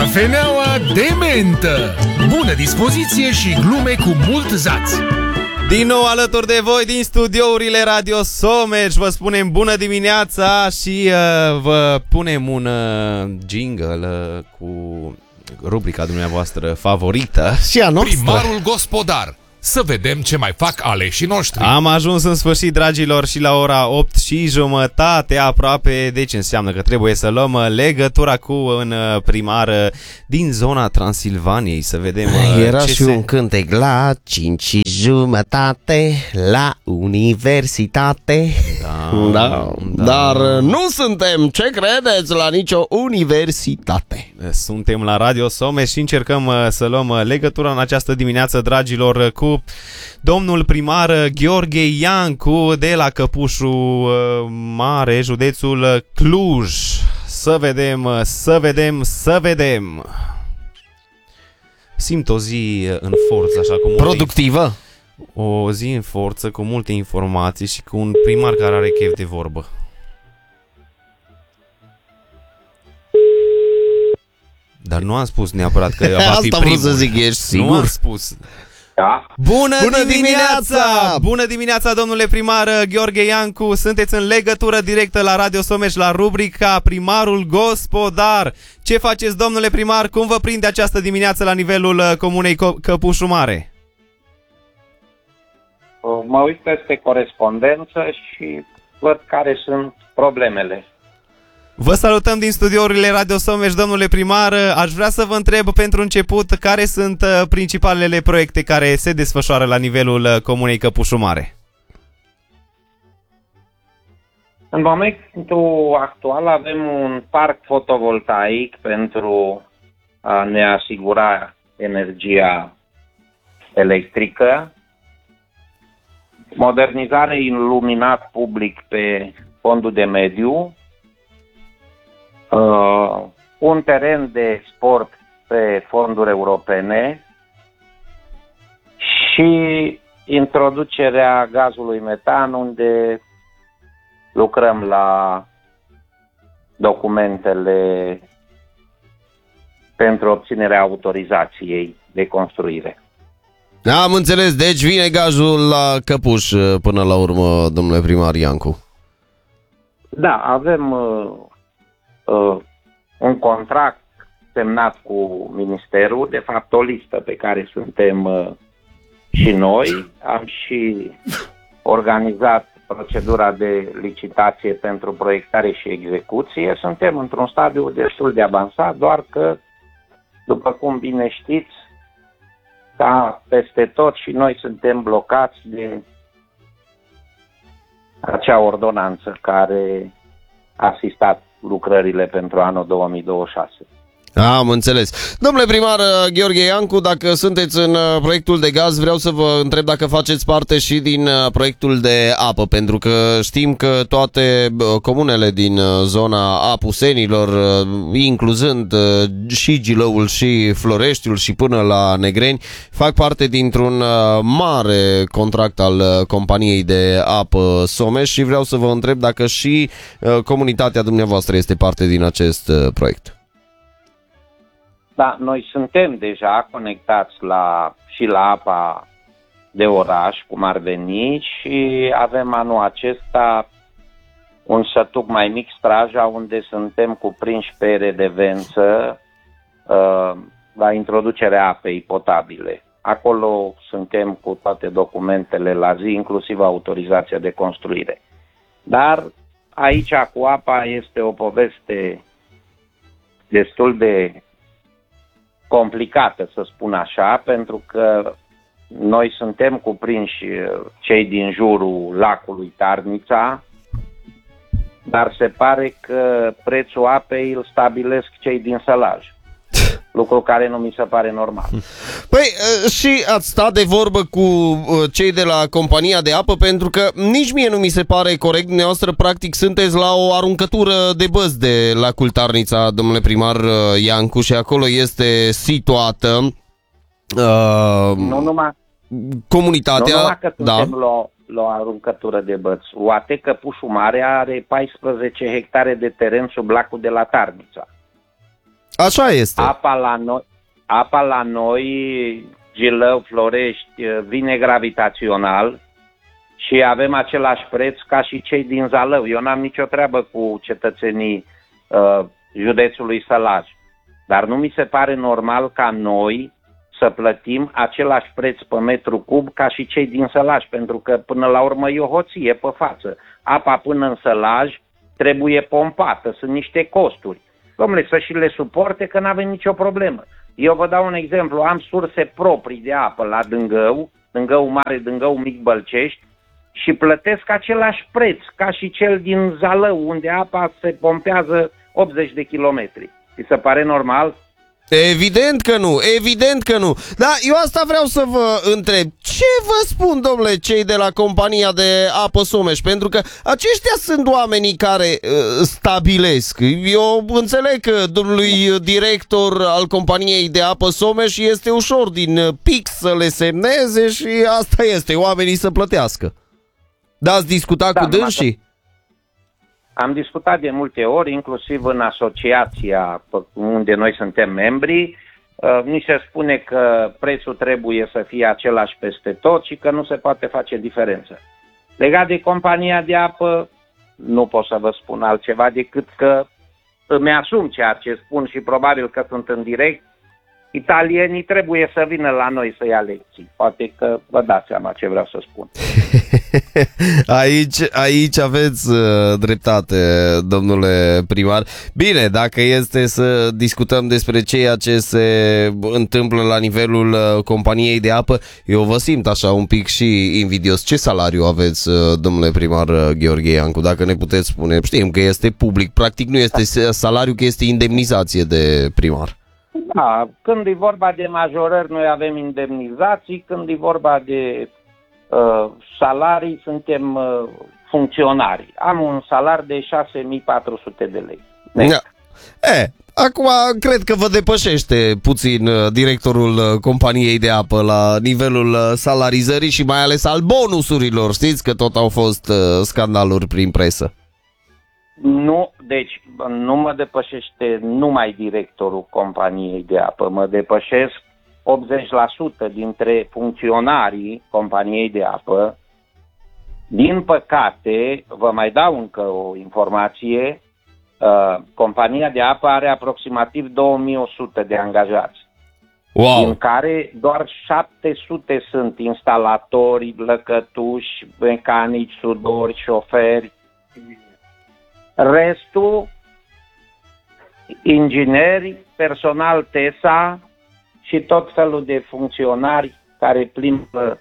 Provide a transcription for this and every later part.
Cafeneaua de mentă. Bună dispoziție și glume cu mult zaț. Din nou alături de voi din studiourile Radio Someș. Vă spunem bună dimineața și vă punem un jingle cu rubrica dumneavoastră favorită și a noastră. Primarul gospodar. Să vedem ce mai fac aleșii noștri. Am ajuns în sfârșit, dragilor, și la ora 8:30 aproape. Deci înseamnă că trebuie să luăm legătura cu un primar din zona Transilvaniei. Să vedem Era și un cântec la 5:30 la universitate. Da. Dar nu suntem, ce credeți, la nicio universitate. Suntem la Radio Someș și încercăm să luăm legătura în această dimineață, dragilor, cu domnul primar Gheorghe Iancu de la Căpușul Mare, județul Cluj. Să vedem. Simt o zi în forță, așa, cu productivă. O zi în forță, cu multe informații și cu un primar care are chef de vorbă. Dar nu am spus neapărat că va fi asta primul. vreau să zic, ești sigur? Nu am spus. Da. Bună dimineața! Bună dimineața, domnule primar Gheorghe Iancu. Sunteți în legătură directă la Radio Someș, la rubrica Primarul Gospodar. Ce faceți, domnule primar? Cum vă prinde această dimineață la nivelul comunei Căpușul Mare? Mă uit peste corespondență și văd care sunt problemele. Vă salutăm din studiourile Radio Someș, domnule primar. Aș vrea să vă întreb pentru început care sunt principalele proiecte care se desfășoară la nivelul comunei Căpușul Mare. În momentul actual avem un parc fotovoltaic pentru a ne asigura energia electrică, modernizare iluminat public pe fondul de mediu, un teren de sport pe fonduri europene și introducerea gazului metan, unde lucrăm la documentele pentru obținerea autorizației de construire. Am înțeles, deci vine gazul la Căpuș până la urmă, domnule primar Iancu. Da, avem un contract semnat cu Ministerul, de fapt o listă pe care suntem și noi. Am și organizat procedura de licitație pentru proiectare și execuție. Suntem într-un stadiu destul de avansat, doar că, după cum bine știți, ca peste tot și noi suntem blocați de acea ordonanță care a asistat lucrările pentru anul 2026. Am înțeles. Domnule primar Gheorghe Iancu, dacă sunteți în proiectul de gaz, vreau să vă întreb dacă faceți parte și din proiectul de apă, pentru că știm că toate comunele din zona Apusenilor, incluzând și Gilăul și Floreștiul și până la Negreni, fac parte dintr-un mare contract al companiei de apă Someș și vreau să vă întreb dacă și comunitatea dumneavoastră este parte din acest proiect. Da, noi suntem deja conectați și la apa de oraș, cum ar veni, și avem anul acesta un sătuc mai mic, Straja, unde suntem cuprinși pe redevență la introducerea apei potabile. Acolo suntem cu toate documentele la zi, inclusiv autorizația de construire. Dar aici cu apa este o poveste destul de complicată, să spun așa, pentru că noi suntem cuprinși cei din jurul lacului Tarnița, dar se pare că prețul apei îl stabilesc cei din Sălaj. Lucru care nu mi se pare normal. Păi și ați stat de vorbă cu cei de la compania de apă, pentru că nici mie nu mi se pare corect. Dumneavoastră practic sunteți la o aruncătură de băz de lacul Tarnița, domnule primar Iancu, și acolo este situată nu numai comunitatea. Nu numai că suntem la o aruncătură de băți. UAT Căpușul Mare are 14 hectare de teren sub lacul de la Tarnița. Așa este. Apa la noi, Gilău, Florești, vine gravitațional și avem același preț ca și cei din Zalău. Eu n-am nicio treabă cu cetățenii județului Sălaj, dar nu mi se pare normal ca noi să plătim același preț pe metru cub ca și cei din Sălaj, pentru că până la urmă e o hoție pe față. Apa până în Sălaj trebuie pompată, sunt niște costuri. Dom'le, să și le suporte că n-avem nicio problemă. Eu vă dau un exemplu, am surse proprii de apă la Dângău, Dângău Mare, Dângău Mic, Bălcești, și plătesc același preț ca și cel din Zalău, unde apa se pompează 80 de kilometri. Vi se pare normal? Evident că nu, evident că nu. Dar eu asta vreau să vă întreb. Ce vă spun, domnule, cei de la compania de apă Someș? Pentru că aceștia sunt oamenii care stabilesc. Eu înțeleg că domnului director al companiei de apă Someș este ușor din pix să le semneze și asta este, oamenii să plătească. Da, ați discutat cu dânsii? Am discutat de multe ori, inclusiv în asociația unde noi suntem membri. Ni se spune că prețul trebuie să fie același peste tot și că nu se poate face diferență. Legat de compania de apă, nu pot să vă spun altceva decât că îmi asum ceea ce spun și probabil că sunt în direct. Italienii trebuie să vină la noi să ia lecții. Poate că vă dați seama ce vreau să spun. Aici aveți dreptate, domnule primar. Bine, dacă este să discutăm despre ceea ce se întâmplă la nivelul companiei de apă, eu vă simt așa un pic și invidios. Ce salariu aveți, domnule primar Gheorghe Iancu? Dacă ne puteți spune, știm că este public, practic nu este salariu, că este indemnizație de primar. Da, când e vorba de majorări, noi avem indemnizații, când e vorba de salarii, suntem funcționari. Am un salar de 6.400 de lei. Da. Acum cred că vă depășește puțin directorul companiei de apă la nivelul salarizării și mai ales al bonusurilor. Știți că tot au fost scandaluri prin presă. Nu, deci nu mă depășește numai directorul companiei de apă, mă depășesc 80% dintre funcționarii companiei de apă. Din păcate, vă mai dau încă o informație, compania de apă are aproximativ 2100 de angajați, wow, din care doar 700 sunt instalatori, lăcătuși, mecanici, sudori, șoferi. Restul, ingineri, personal TESA și tot felul de funcționari care plimbă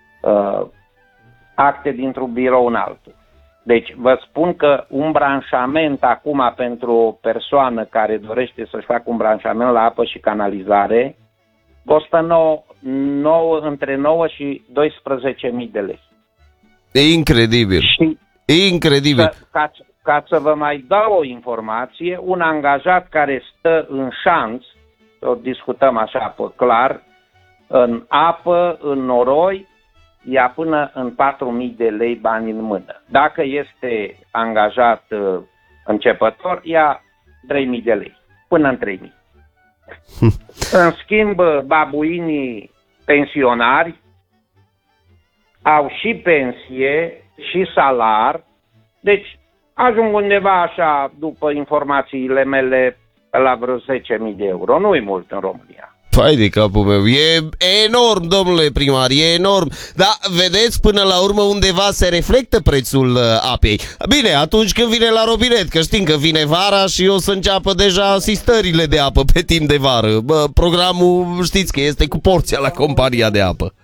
acte dintr-un birou în altul. Deci vă spun că un branșament acum pentru o persoană care dorește să-și facă un branșament la apă și canalizare costă între 9 și 12.000 de lei. E incredibil. Și incredibil. Ca să vă mai dau o informație, un angajat care stă în șanț, o discutăm așa pe clar, în apă, în noroi, ia până în 4.000 de lei bani în mână. Dacă este angajat începător, ia 3.000 de lei, până în 3.000. În schimb, babuinii pensionari au și pensie și salar, deci ajung undeva așa, după informațiile mele, la vreo 10.000 de euro. Nu-i mult în România. Păi de capul meu, e enorm, domnule primar, e enorm. Dar vedeți, până la urmă undeva se reflectă prețul apei. Bine, atunci când vine la robinet, că știm că vine vara și o să înceapă deja asistările de apă pe timp de vară. Programul, știți că este cu porția la compania de apă.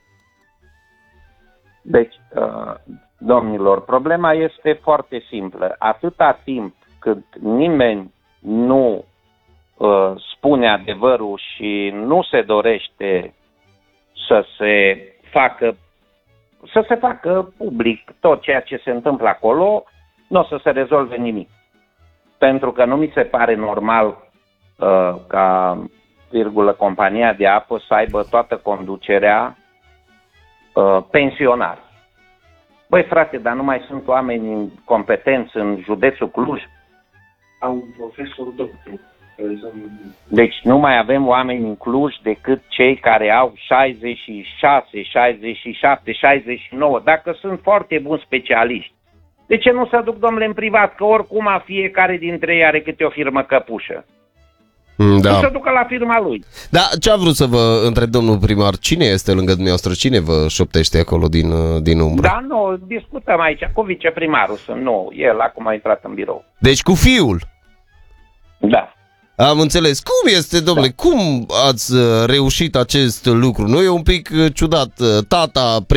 Deci, domnilor, problema este foarte simplă. Atâta timp cât nimeni nu spune adevărul și nu se dorește să se facă public tot ceea ce se întâmplă acolo, nu o să se rezolve nimic. Pentru că nu mi se pare normal ca compania de apă să aibă toată conducerea pensionari. Băi frate, dar nu mai sunt oameni competenți în județul Cluj? Au un profesor doctor Deci nu mai avem oameni în Cluj decât cei care au 66, 67, 69, dacă sunt foarte buni specialiști. De ce nu se duc, domnule, în privat? Că oricum fiecare dintre ei are câte o firmă căpușă. Da. Nu se ducă la firma lui. Da, ce a vrut să vă întreb, domnul primar? Cine este lângă dumneavoastră? Cine vă șoptește acolo din umbră? Da, nu, discutăm aici cu viceprimarul, sunt nou. El acum a intrat în birou. Deci cu fiul. Da. Am înțeles. Cum este, domnule? Da. Cum ați reușit acest lucru? Nu e un pic ciudat? Tata